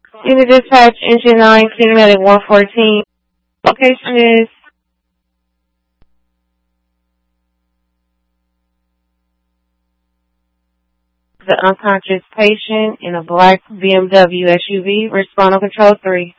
Unit dispatch, engine 9, clear medic 114. Location is the unconscious patient in a black BMW SUV. Respond on control 3.